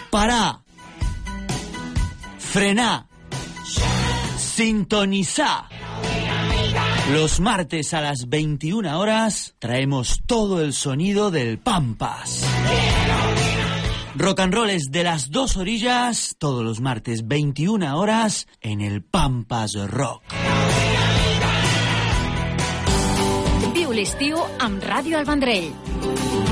Pará, frená, sintonizá. Los martes a las 21 horas traemos todo el sonido del Pampas. Rock and roll es de las dos orillas, todos los martes 21 horas en el Pampas Rock. Viu l'estiu amb Ràdio El Vendrell.